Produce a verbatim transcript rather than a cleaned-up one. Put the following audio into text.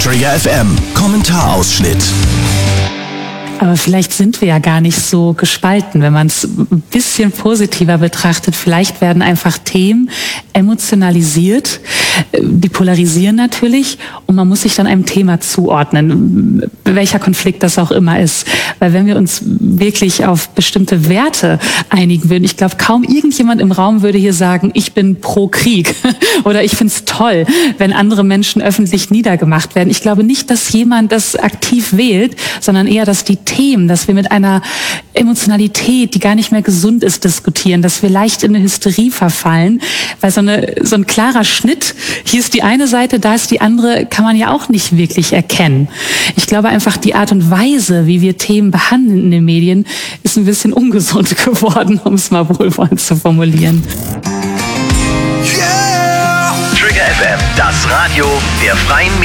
Trigger F M Kommentarausschnitt. Aber vielleicht sind wir ja gar nicht so gespalten, wenn man es ein bisschen positiver betrachtet. Vielleicht werden einfach Themen emotionalisiert, die polarisieren natürlich und man muss sich dann einem Thema zuordnen, welcher Konflikt das auch immer ist. Weil wenn wir uns wirklich auf bestimmte Werte einigen würden, ich glaube, kaum irgendjemand im Raum würde hier sagen, ich bin pro Krieg oder ich finde es toll, wenn andere Menschen öffentlich niedergemacht werden. Ich glaube nicht, dass jemand das aktiv wählt, sondern eher, dass die Themen, dass wir mit einer Emotionalität, die gar nicht mehr gesund ist, diskutieren, dass wir leicht in eine Hysterie verfallen, weil so, eine, so ein klarer Schnitt, hier ist die eine Seite, da ist die andere, kann man ja auch nicht wirklich erkennen. Ich glaube einfach, die Art und Weise, wie wir Themen behandeln in den Medien, ist ein bisschen ungesund geworden, um es mal wohlwollend zu formulieren. Yeah! Trigger F M, das Radio der Freien Medien.